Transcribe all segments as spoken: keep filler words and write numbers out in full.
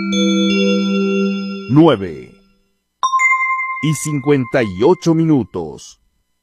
nueve y cincuenta y ocho minutos.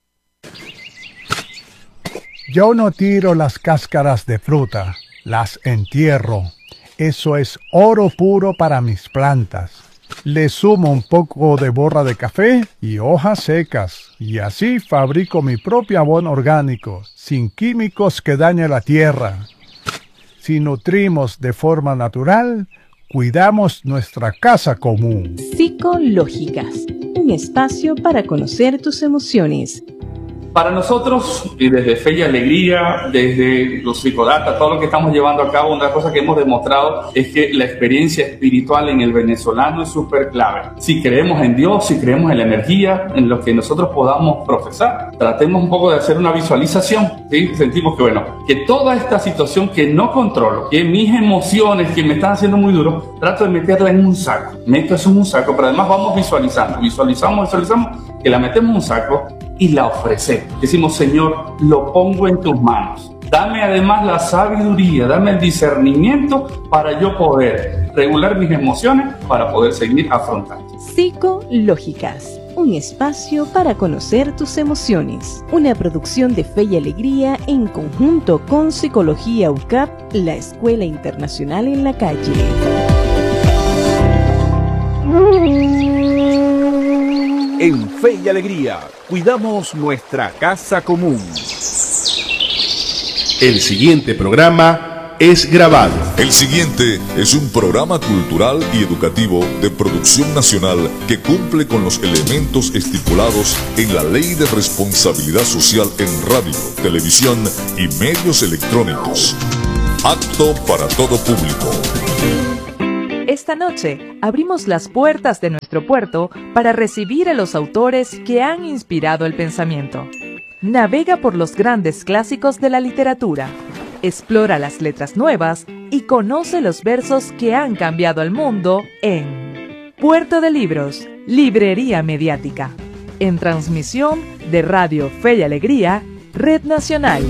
Yo no tiro las cáscaras de fruta, las entierro. Eso es oro puro para mis plantas. Le sumo un poco de borra de café y hojas secas, y así fabrico mi propio abono orgánico, sin químicos que dañen la tierra. Si nutrimos de forma natural, cuidamos nuestra casa común. Psicológicas, un espacio para conocer tus emociones. Para nosotros, y desde Fe y Alegría, desde los psicodatas, todo lo que estamos llevando a cabo, una cosa que hemos demostrado es que la experiencia espiritual en el venezolano es súper clave. Si creemos en Dios, si creemos en la energía, en lo que nosotros podamos profesar, tratemos un poco de hacer una visualización, ¿sí? Sentimos que, bueno, que toda esta situación que no controlo, que mis emociones que me están haciendo muy duro, trato de meterla en un saco. Meto eso en un saco, pero además vamos visualizando, visualizamos, visualizamos, que la metemos en un saco y la ofrecemos. Decimos, Señor, lo pongo en tus manos. Dame además la sabiduría, dame el discernimiento para yo poder regular mis emociones, para poder seguir afrontando. Psicológicas, un espacio para conocer tus emociones. Una producción de Fe y Alegría en conjunto con Psicología U C A P, la Escuela Internacional en la Calle. En Fe y Alegría, cuidamos nuestra casa común. El siguiente programa es grabado. El siguiente es un programa cultural y educativo de producción nacional que cumple con los elementos estipulados en la Ley de Responsabilidad Social en radio, televisión y medios electrónicos. Apto para todo público. Esta noche abrimos las puertas de nuestro puerto para recibir a los autores que han inspirado el pensamiento. Navega por los grandes clásicos de la literatura, explora las letras nuevas y conoce los versos que han cambiado el mundo en Puerto de Libros, Librería Mediática, en transmisión de Radio Fe y Alegría, Red Nacional.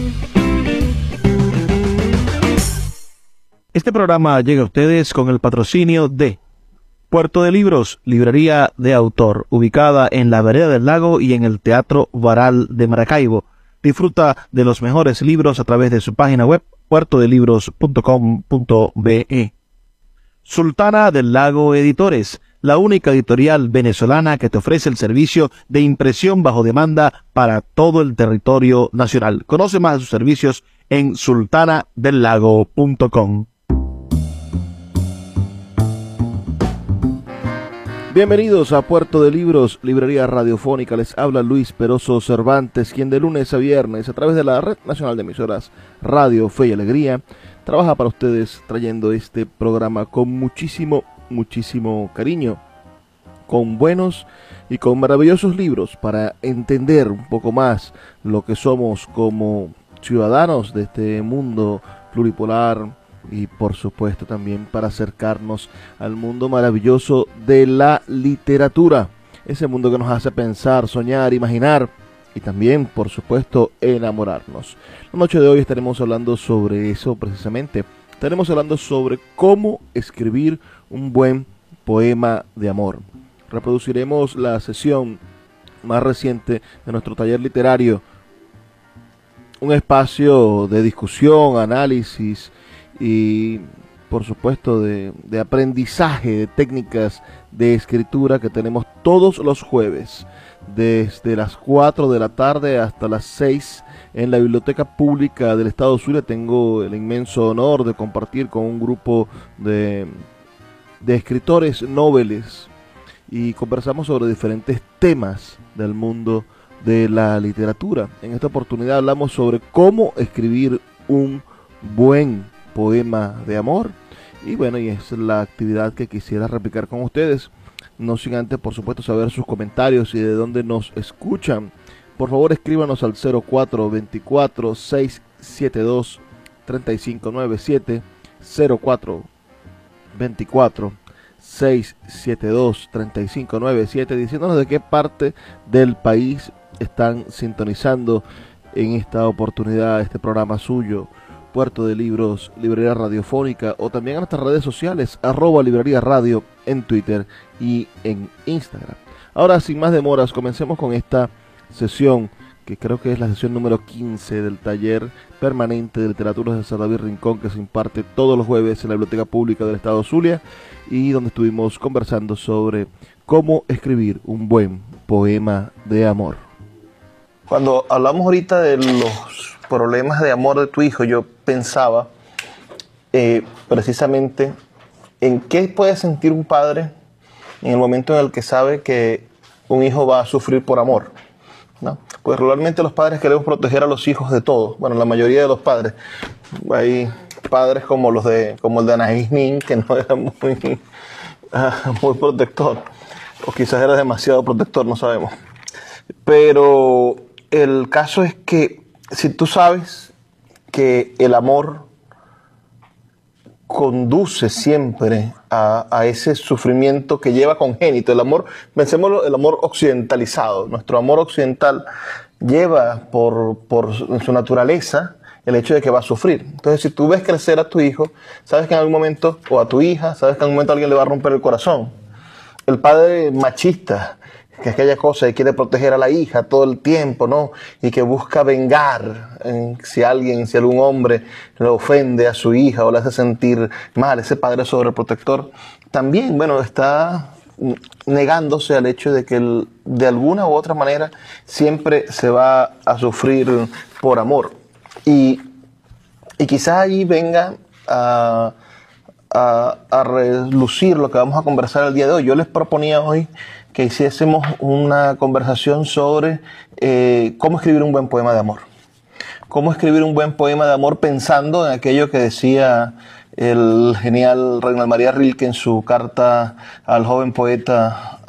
Este programa llega a ustedes con el patrocinio de Puerto de Libros, librería de autor, ubicada en la Vereda del Lago y en el Teatro Varal de Maracaibo. Disfruta de los mejores libros a través de su página web, puerto de libros punto com punto be. Sultana del Lago Editores, la única editorial venezolana que te ofrece el servicio de impresión bajo demanda para todo el territorio nacional. Conoce más de sus servicios en sultana del lago punto com. Bienvenidos a Puerto de Libros, librería radiofónica. Les habla Luis Peroso Cervantes, quien de lunes a viernes, a través de la Red Nacional de Emisoras Radio Fe y Alegría, trabaja para ustedes trayendo este programa con muchísimo, muchísimo cariño, con buenos y con maravillosos libros para entender un poco más lo que somos como ciudadanos de este mundo pluripolar, y por supuesto también para acercarnos al mundo maravilloso de la literatura, ese mundo que nos hace pensar, soñar, imaginar y también por supuesto enamorarnos. La noche de hoy estaremos hablando sobre eso precisamente. Estaremos hablando sobre cómo escribir un buen poema de amor. Reproduciremos la sesión más reciente de nuestro taller literario, un espacio de discusión, análisis y por supuesto de, de aprendizaje de técnicas de escritura que tenemos todos los jueves desde las cuatro de la tarde hasta las seis en la Biblioteca Pública del Estado Zulia. Tengo el inmenso honor de compartir con un grupo de, de escritores noveles y conversamos sobre diferentes temas del mundo de la literatura. En esta oportunidad hablamos sobre cómo escribir un buen poema de amor y bueno, y es la actividad que quisiera replicar con ustedes, no sin antes por supuesto saber sus comentarios y de dónde nos escuchan. Por favor escríbanos al cero cuatro veinticuatro, seiscientos setenta y dos, treinta y cinco noventa y siete, cero cuatro veinticuatro, seiscientos setenta y dos, treinta y cinco noventa y siete, diciéndonos de qué parte del país están sintonizando en esta oportunidad este programa suyo, Puerto de Libros, Librería Radiofónica, o también a nuestras redes sociales, arroba Librería Radio en Twitter y en Instagram. Ahora, sin más demoras, comencemos con esta sesión, que creo que es la sesión número quince del taller permanente de literatura de César David Rincón, que se imparte todos los jueves en la Biblioteca Pública del Estado Zulia, y donde estuvimos conversando sobre cómo escribir un buen poema de amor. Cuando hablamos ahorita de los problemas de amor de tu hijo, yo pensaba eh, precisamente en qué puede sentir un padre en el momento en el que sabe que un hijo va a sufrir por amor, ¿no? Pues regularmente los padres queremos proteger a los hijos de todo. Bueno, la mayoría de los padres. Hay padres como los de como el de Anaís Nin, que no era muy, uh, muy protector, o quizás era demasiado protector, no sabemos. Pero el caso es que si tú sabes que el amor conduce siempre a, a ese sufrimiento que lleva congénito, el amor, pensemos el amor occidentalizado, nuestro amor occidental lleva por, por su naturaleza el hecho de que va a sufrir. Entonces, si tú ves crecer a tu hijo, sabes que en algún momento, o a tu hija, sabes que en algún momento alguien le va a romper el corazón. El padre machista, que es aquella cosa que quiere proteger a la hija todo el tiempo, ¿no? Y que busca vengar en, si alguien, si algún hombre le ofende a su hija o le hace sentir mal, ese padre sobreprotector, también, bueno, está negándose al hecho de que el, de alguna u otra manera siempre se va a sufrir por amor. Y, y quizás ahí venga a, a, a relucir lo que vamos a conversar el día de hoy. Yo les proponía hoy que hiciésemos una conversación sobre eh, cómo escribir un buen poema de amor. Cómo escribir un buen poema de amor pensando en aquello que decía el genial Reinald María Rilke en su carta al joven poeta